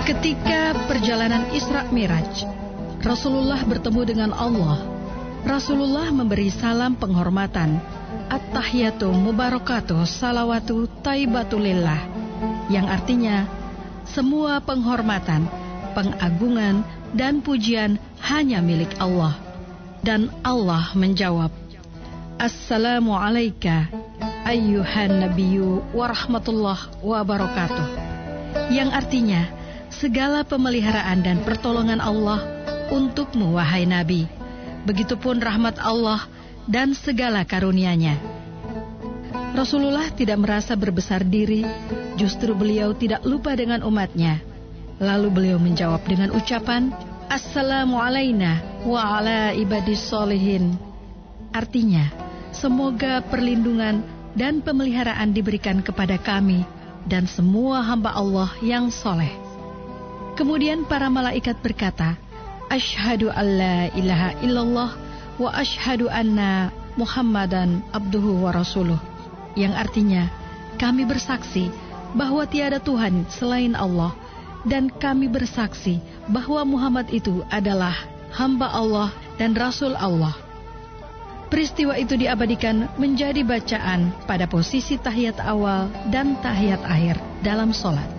Ketika perjalanan Isra Miraj, Rasulullah bertemu dengan Allah. Rasulullah memberi salam penghormatan, At-tahiyatu mubarakatuh salawatu taibatulillah, yang artinya semua penghormatan, pengagungan, dan pujian hanya milik Allah. Dan Allah menjawab, Assalamu alayka ayyuhan nabiyyu warahmatullahi wabarakatuh, yang artinya segala pemeliharaan dan pertolongan Allah untukmu wahai Nabi. Begitupun rahmat Allah dan segala karunia-Nya. Rasulullah tidak merasa berbesar diri, justru beliau tidak lupa dengan umatnya. Lalu beliau menjawab dengan ucapan, Assalamu alayna wa ala ibadis sholihin. Artinya, semoga perlindungan dan pemeliharaan diberikan kepada kami dan semua hamba Allah yang soleh. Kemudian para malaikat berkata, Asyhadu an la ilaha illallah wa asyhadu anna Muhammadan abduhu wa rasuluh, yang artinya kami bersaksi bahwa tiada Tuhan selain Allah, dan kami bersaksi bahwa Muhammad itu adalah hamba Allah dan Rasul Allah. Peristiwa itu diabadikan menjadi bacaan pada posisi tahiyat awal dan tahiyat akhir dalam sholat.